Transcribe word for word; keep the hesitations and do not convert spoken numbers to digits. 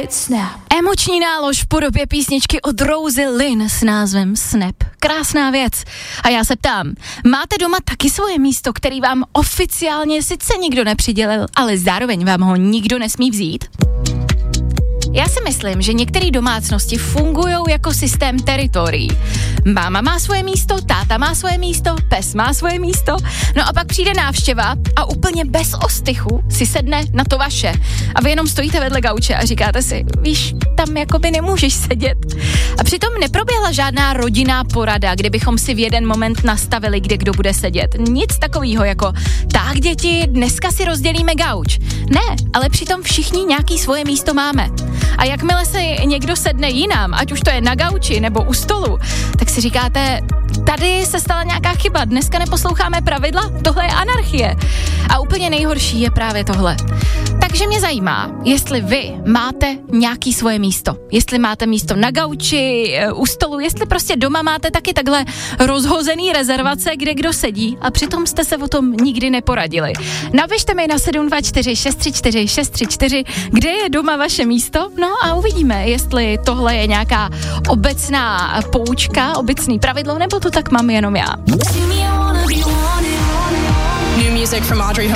Snap. Emoční nálož v podobě písničky od Rosie Lynn s názvem Snap. Krásná věc. A já se ptám, máte doma taky svoje místo, který vám oficiálně sice nikdo nepřidělil, ale zároveň vám ho nikdo nesmí vzít? Já si myslím, že některé domácnosti fungují jako systém teritorií. Máma má svoje místo, táta má svoje místo, pes má svoje místo, no a pak přijde návštěva a úplně bez ostychu si sedne na to vaše. A vy jenom stojíte vedle gauče a říkáte si, víš, tam jakoby nemůžeš sedět. A přitom neproběhla žádná rodinná porada, kde bychom si v jeden moment nastavili, kde kdo bude sedět. Nic takového jako, tak děti, dneska si rozdělíme gauč. Ne, ale přitom všichni nějaký svoje místo máme. A jakmile se někdo sedne jinam, ať už to je na gauči nebo u stolu, tak si říkáte, tady se stala nějaká chyba, dneska neposloucháme pravidla, tohle je anarchie. A úplně nejhorší je právě tohle. Takže mě zajímá, jestli vy máte nějaký svoje místo. Jestli máte místo na gauči, u stolu, jestli prostě doma máte taky takhle rozhozený rezervace, kde kdo sedí a přitom jste se o tom nikdy neporadili. Napište mi na sedm dva čtyři šest tři čtyři šest tři čtyři, kde je doma vaše místo, no a uvidíme, jestli tohle je nějaká obecná poučka, obecný pravidlo, nebo to tak mám jenom já. New music from Audrey